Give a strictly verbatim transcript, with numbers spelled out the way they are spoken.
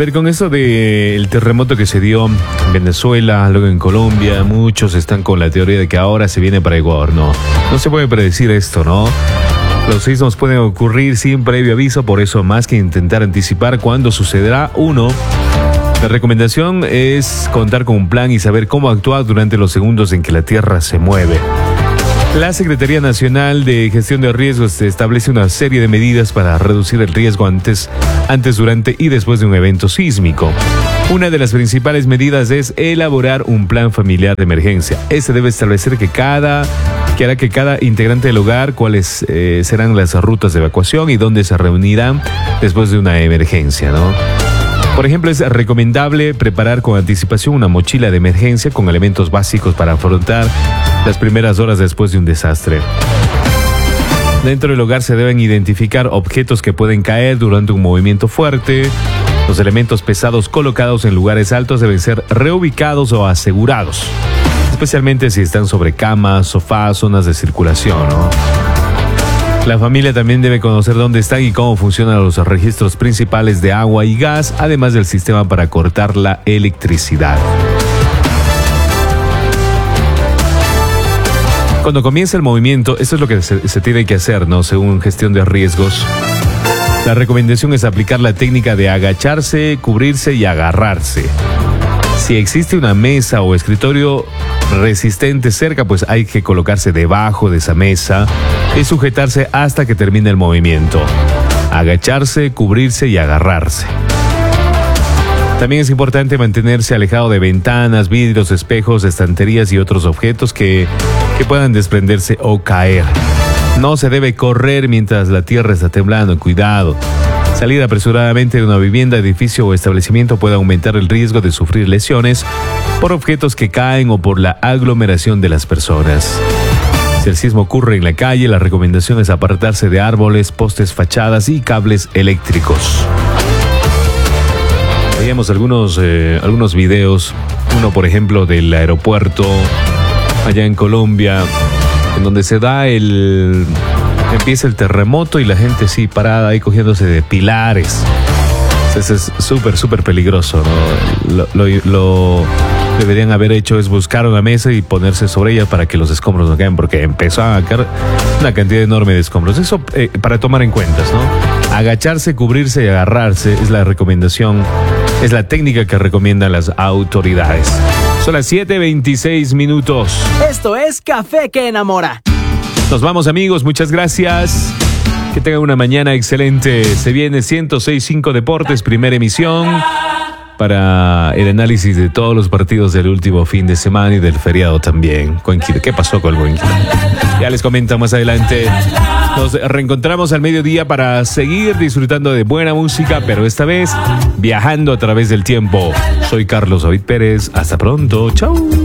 ver, con eso del terremoto que se dio en Venezuela, luego en Colombia, muchos están con la teoría de que ahora se viene para Ecuador. No, no se puede predecir esto, ¿no? Los sismos pueden ocurrir sin previo aviso, por eso más que intentar anticipar cuándo sucederá uno, la recomendación es contar con un plan y saber cómo actuar durante los segundos en que la Tierra se mueve. La Secretaría Nacional de Gestión de Riesgos establece una serie de medidas para reducir el riesgo antes, antes, durante y después de un evento sísmico. Una de las principales medidas es elaborar un plan familiar de emergencia. Este debe establecer que cada, que hará que cada integrante del hogar, cuáles eh, serán las rutas de evacuación y dónde se reunirán después de una emergencia, ¿no? Por ejemplo, es recomendable preparar con anticipación una mochila de emergencia con elementos básicos para afrontar las primeras horas después de un desastre. Dentro del hogar se deben identificar objetos que pueden caer durante un movimiento fuerte. Los elementos pesados colocados en lugares altos deben ser reubicados o asegurados, especialmente si están sobre camas, sofás, zonas de circulación, ¿no? La familia también debe conocer dónde están y cómo funcionan los registros principales de agua y gas, además del sistema para cortar la electricidad. Cuando comienza el movimiento, esto es lo que se, se tiene que hacer, ¿no? Según gestión de riesgos. La recomendación es aplicar la técnica de agacharse, cubrirse y agarrarse. Si existe una mesa o escritorio resistente cerca, pues hay que colocarse debajo de esa mesa y sujetarse hasta que termine el movimiento. Agacharse, cubrirse y agarrarse. También es importante mantenerse alejado de ventanas, vidrios, espejos, estanterías y otros objetos que, que puedan desprenderse o caer. No se debe correr mientras la tierra está temblando, cuidado. Salir apresuradamente de una vivienda, edificio o establecimiento puede aumentar el riesgo de sufrir lesiones por objetos que caen o por la aglomeración de las personas. Si el sismo ocurre en la calle, la recomendación es apartarse de árboles, postes, fachadas y cables eléctricos. Veíamos algunos, eh, algunos videos, uno por ejemplo del aeropuerto allá en Colombia, en donde se da el... empieza el terremoto y la gente sí parada ahí cogiéndose de pilares. Eso es súper, súper peligroso, ¿no? Lo, lo, lo deberían haber hecho es buscar una mesa y ponerse sobre ella para que los escombros no caigan, porque empezó a caer una cantidad enorme de escombros. Eso eh, para tomar en cuenta, ¿no? Agacharse, cubrirse y agarrarse es la recomendación, es la técnica que recomiendan las autoridades. Son las siete veintiséis minutos. Esto es Café que Enamora. Nos vamos, amigos, muchas gracias. Que tengan una mañana excelente. Se viene ciento seis punto cinco Deportes, primera emisión, para el análisis de todos los partidos del último fin de semana y del feriado también. ¿Qué pasó con el Coenquita? Ya les comento más adelante. Nos reencontramos al mediodía para seguir disfrutando de buena música, pero esta vez viajando a través del tiempo. Soy Carlos David Pérez. Hasta pronto. Chau.